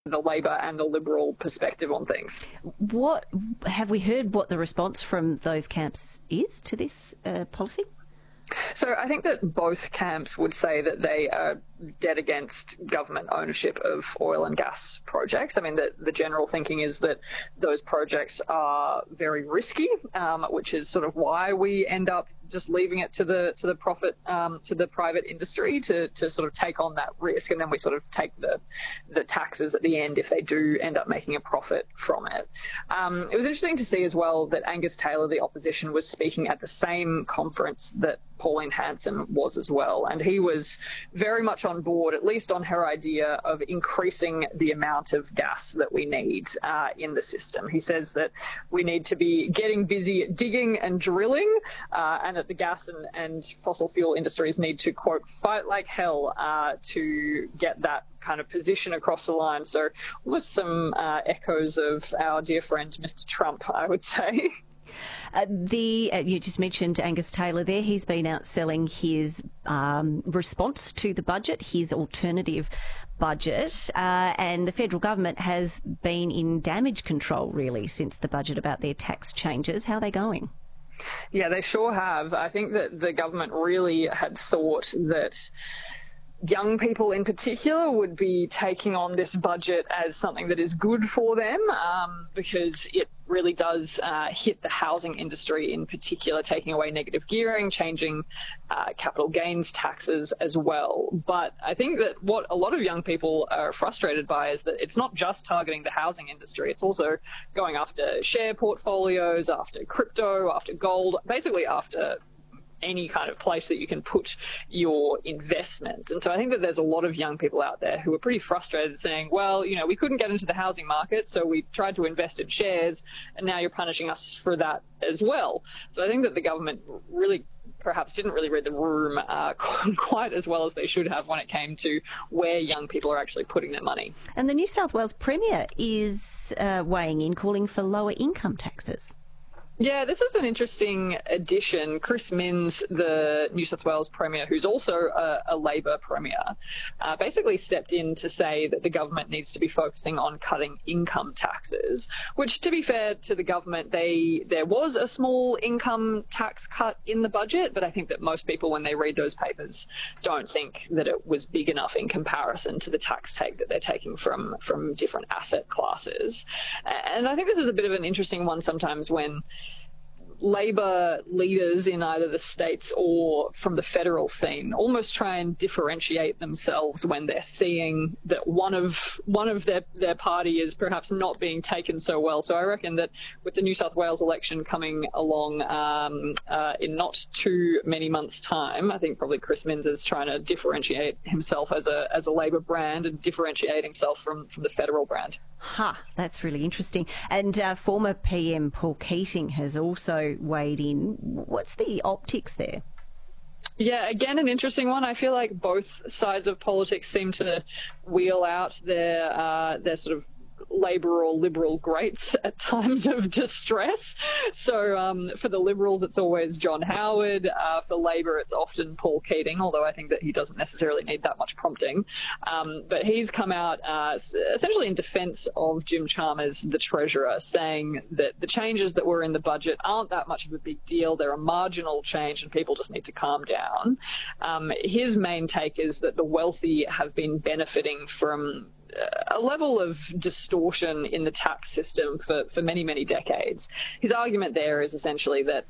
the Labor and the Liberal perspective on things. What have we heard? What the response from those camps is to this policy? So I think that both camps would say that they are dead against government ownership of oil and gas projects. I mean, the general thinking is that those projects are very risky, which is sort of why we end up just leaving it to the profit to the private industry to sort of take on that risk, and then we sort of take the taxes at the end if they do end up making a profit from it. It was interesting to see as well that Angus Taylor, the opposition, was speaking at the same conference that Pauline Hanson was as well, and he was very much on board, at least on her idea of increasing the amount of gas that we need in the system. He says that we need to be getting busy digging and drilling, and that the gas and fossil fuel industries need to, quote, fight like hell to get that kind of position across the line. So almost some echoes of our dear friend Mr. Trump, I would say. You just mentioned Angus Taylor there. He's been out selling his response to the budget, his alternative budget, and the federal government has been in damage control really since the budget about their tax changes. How are they going? Yeah, they sure have. I think that the government really had thought that young people in particular would be taking on this budget as something that is good for them, because it really does hit the housing industry in particular, taking away negative gearing, changing capital gains taxes as well. But I think that what a lot of young people are frustrated by is that it's not just targeting the housing industry, it's also going after share portfolios, after crypto, after gold, basically after any kind of place that you can put your investment. And so I think that there's a lot of young people out there who are pretty frustrated saying, well, you know, we couldn't get into the housing market, so we tried to invest in shares, and now you're punishing us for that as well. So I think that the government really perhaps didn't really read the room quite as well as they should have when it came to where young people are actually putting their money. And the New South Wales Premier is weighing in, calling for lower income taxes. Yeah, this is an interesting addition. Chris Minns, the New South Wales Premier, who's also a Labor Premier, basically stepped in to say that the government needs to be focusing on cutting income taxes, which, to be fair to the government, there was a small income tax cut in the budget, but I think that most people, when they read those papers, don't think that it was big enough in comparison to the tax take that they're taking from different asset classes. And I think this is a bit of an interesting one sometimes when Labor leaders in either the states or from the federal scene almost try and differentiate themselves when they're seeing that one of their party is perhaps not being taken so well. So I reckon that with the New South Wales election coming along in not too many months' time, I think probably Chris Minns is trying to differentiate himself as a Labor brand and differentiate himself from the federal brand. That's really interesting. And former PM Paul Keating has also weighed in. What's the optics there? Yeah, again, an interesting one. I feel like both sides of politics seem to wheel out their sort of Labor or Liberal greats at times of distress. So for the Liberals, it's always John Howard. For Labor, it's often Paul Keating, although I think that he doesn't necessarily need that much prompting. But he's come out essentially in defence of Jim Chalmers, the Treasurer, saying that the changes that were in the budget aren't that much of a big deal. They're a marginal change and people just need to calm down. His main take is that the wealthy have been benefiting from a level of distortion in the tax system for many, many decades. His argument there is essentially that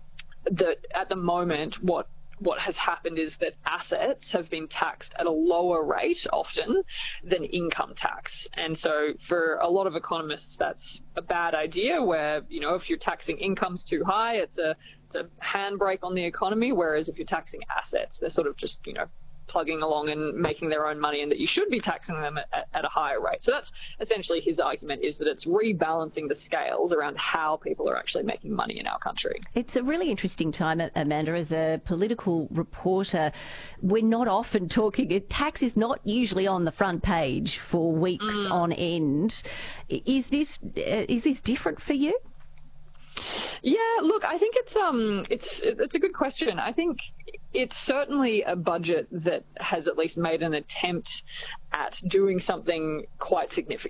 at the moment, what has happened is that assets have been taxed at a lower rate often than income tax. And so for a lot of economists, that's a bad idea where, you know, if you're taxing incomes too high, it's a handbrake on the economy, whereas if you're taxing assets, they're sort of just, you know, plugging along and making their own money, and that you should be taxing them at a higher rate. So that's essentially his argument, is that it's rebalancing the scales around how people are actually making money in our country. It's a really interesting time, Amanda, as a political reporter. We're not often talking, tax is not usually on the front page for weeks on end. Is this different for you? Yeah, look, I think it's a good question. I think it's certainly a budget that has at least made an attempt at doing something quite significant.